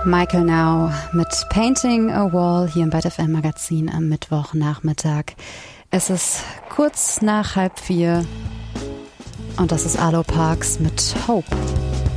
Michael Now mit Painting a Wall hier im Byte FM Magazin am Mittwochnachmittag. Es ist kurz nach 3:30 und das ist Arlo Parks mit Hope.